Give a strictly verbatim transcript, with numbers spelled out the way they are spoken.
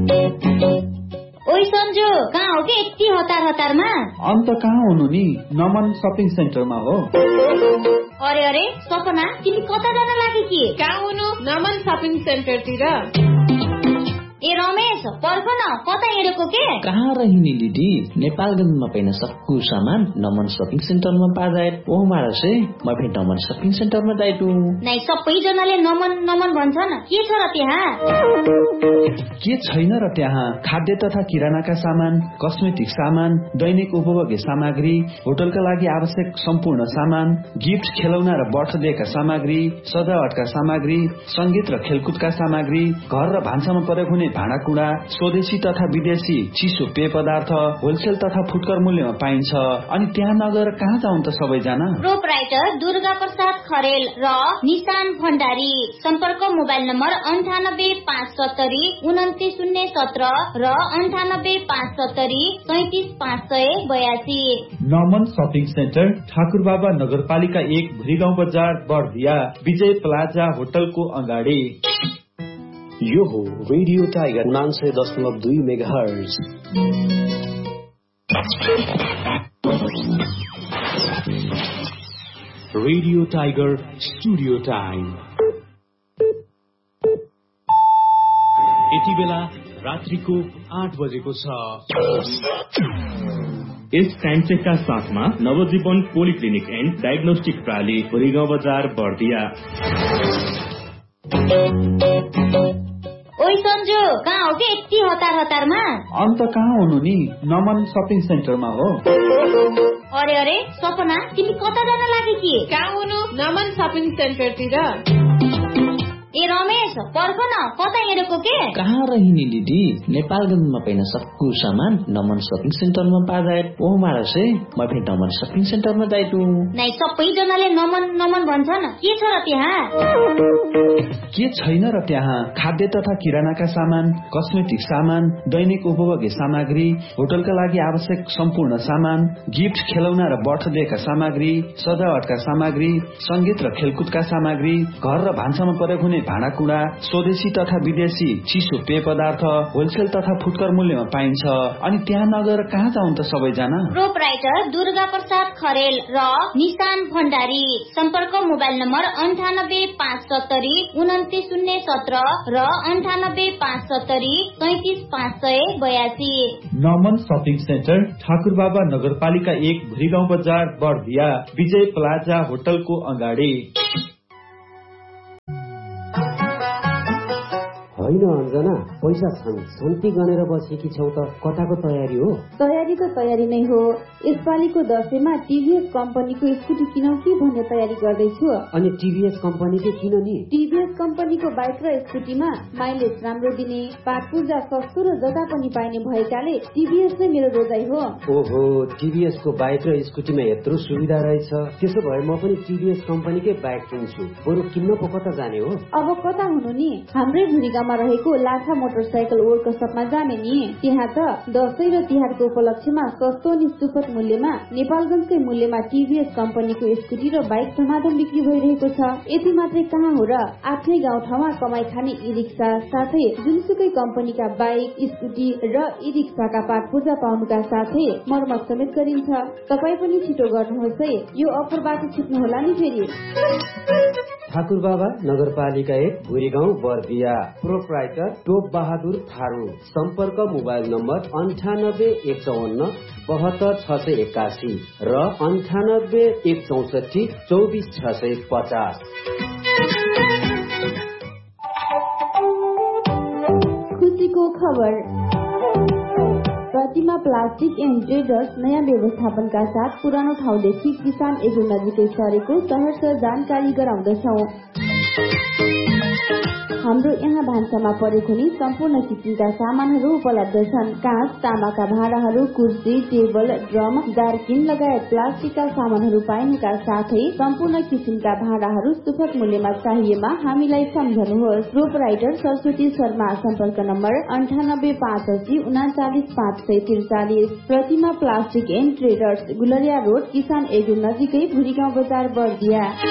ओइ सन्जो, कहाँ हो के यति हतार हतारमा? अन्त कहाँ हुनु नि, नमन सपिङ सेन्टरमा हो। अरे अरे सपना, तिमी कता जान लागि कि? कहाँ हुनु? नमन सपिङ सेन्टरतिर। ए रमेश, पर्ख न, कता हिँडेको के? कहाँ रहिनी दिदी, नेपालगञ्जमा पाइन सक्कु सामान नमन सपिङ सेन्टरमा पाजाए। ओ मारसे म फेरि नमन सपिङ सेन्टरमा जाइटु। नै सबैजनाले नमन नमन भन्छन्, के छ र त्यहाँ? के छैन र त्यहाँ? खाद्य तथा किरानाका सामान, कस्मेटिक सामान, दैनिक उपभोग्य सामग्री, होटलका लागि आवश्यक सम्पूर्ण सामान, गिफ्ट, खेलौना र बर्थडेका सामग्री, सजावटका सामग्री, संगीत र खेलकुदका सामग्री, घर र भान्सामा प्रयोग हुने भाँडाकुँडा, स्वदेशी तथा विदेशी चिसो पेय पदार्थ होलसेल तथा फुटकर मूल्यमा पाइन्छ। अनि त्यहाँ नगएर कहाँ जाउँ त सबैजना? प्रोपराइटर दुर्गा प्रसाद खरेल र निशान भण्डारी। सम्पर्क मोबाइल नम्बर अन्ठानब्बे पाँच सत्तरी उन्तिस शून्य सत्र र अन्ठानब्बे पाँच सत्तरी सैतिस पाँच सय बयासी। नमन सपिङ सेन्टर, ठाकुरबाबा नगरपालिका एक, भुरीगाउँ बजार, बर्दिया, विजय प्लाजा होटलको अगाडि। यो हो रेडियो टाइगर नान्सय दशमलव दुई mega hertz. Radio tiger studio time यति बेला रात्रिको आठ बजेको छ। यस टाइम चेकका साथमा नवजीवन पोलिक्लिनिक एन्ड डायग्नोस्टिक प्राली, भुरीगाउँ बजार, बर्दिया। ओइ सन्जो, कहाँ हो के यति हतार हतारमा? अन्त कहाँ हुनु नि, नमन सपिङ सेन्टरमा हो। अरे अरे सपना, तिमी कता जान लागि कि? कहाँ हुनु? नमन सपिङ सेन्टरतिर। ए रमेश, पर्ख न, कता हिँडेको के? कहाँ रहिनी दिदी, नेपालगञ्जमा पाइन सक्कु सामान नमन सपिङ सेन्टरमा पाजाए। ओ मारसे म फेरि नमन सपिङ सेन्टरमा जाइटु। नै सबैजनाले नमन नमन भन्छन्, के छ र त्यहाँ? के छैन र त्यहाँ? खाद्य तथा किरानाका सामान, कस्मेटिक सामान, दैनिक उपभोग्य सामग्री, होटलका लागि आवश्यक सम्पूर्ण सामान, गिफ्ट, खेलौना र बर्थडेका सामग्री, सजावटका सामग्री, संगीत र खेलकुदका सामग्री, घर र भान्सामा प्रयोग हुने भाँडाकुँडा, स्वदेशी तथा विदेशी चिसो पेय पदार्थ होलसेल तथा फुटकर मूल्यमा पाइन्छ। अनि त्यहाँ नगएर कहाँ जाउँ त सबैजना? प्रोपराइटर दुर्गा प्रसाद खरेल र निशान भण्डारी। सम्पर्क मोबाइल नम्बर अन्ठानब्बे पाँच सत्तरी उन्तिस शून्य सत्र र अन्ठानब्बे पाँच सत्तरी सैतिस पाँच सय बयासी। नमन सपिङ सेन्टर, ठाकुरबाबा नगरपालिका एक, भुरीगाउँ बजार, बर्दिया, विजय प्लाजा होटलको अगाडि। होइन अञ्जना, पैसा छन्, शान्ति गनेर बसेकी छौ त कताको तयारी हो? तयारी त तयारी नै हो। यसपालिको दशैंमा टिभीएस कम्पनीको स्कुटी किनौ कि भन्ने तयारी गर्दैछु। अनि टिभीएस कम्पनीको किन नि? टिभीएस कम्पनीको बाइक र स्कुटीमा माइलेज राम्रो दिने, पार्ट पूर्जा सस्तो र जता पनि पाइने भएकाले टिभीएस नै मेरो रोजाइ हो। ओहो, टिभीएस को बाइक र स्कुटीमा यत्रो सुविधा रहेछ। त्यसो भए म पनि टिभीएस कम्पनीकै बाइक किन्छु। बरु किन्न पो कता जाने हो? अब कता हुनु नि, हाम्रै भुरीगाउँमा रहेको लाठा मोटरसाइकल वर्कसपमा जाने नि। त्यहाँ त दशैं र तिहारको उपलक्ष्यमा सस्तो अनि सुपथ मूल्यमा नेपालगञ्जकै मूल्यमा टिभीएस कम्पनीको स्कुटी र बाइक धमाधम बिक्री भइरहेको छ। यति मात्रै कहाँ हो र, आफ्नै गाउँठाउँमा कमाई खाने ई रिक्सा साथै जुनसुकै कम्पनीका बाइक, स्कुटी र ई रिक्साका पार्ट पूर्जा पाउनुका साथै मर्मत समेत गरिन्छ। तपाई पनि छिटो गर्नुहोस् है, यो अफरबाट छुट्नुहोला नि फेरि। ठाकुरबाबा नगरपालिका एक, भुरीगाउँ, बर्दिया। प्रोपराइटर टोप बहादुर थारू। सम्पर्क मोबाइल नम्बर अन्ठानब्बे एक चौवन्न बहत्तर छ सय एकासी र अन्ठानब्बे एक चौसठी चौबिस छ सय पचास। खुसीको खबर, प्रतिमा प्लास्टिक एन्ड ट्रेडर्स नयाँ व्यवस्थापनका साथ पुरानो ठाउँदेखि किसान एग्रो नजिकै सरेको सहर्ष जानकारी गराउँदछौ। हाम्रो यहाँ भान्सामा परेको नि सम्पूर्ण किसिमका सामानहरू उपलब्ध छन्। काँच, तामाका भाँडाहरू, कुर्सी, टेबल, ड्रम, जारकिन लगायत प्लास्टिकका सामानहरू पाइनुका साथै सम्पूर्ण किसिमका भाँडाहरू सुपथ मूल्यमा चाहिएमा हामीलाई सम्झनुहोस्। प्रोपराइटर सरस्वती शर्मा। सम्पर्क नम्बर अन्ठानब्बे पाँच अस्सी उनाचालिस पाँच सय त्रिचालिस। प्रतिमा plastic and traders, Gulariya road, किसान एग्रो नजिकै, भुरीगाउँ बजार, बर्दिया।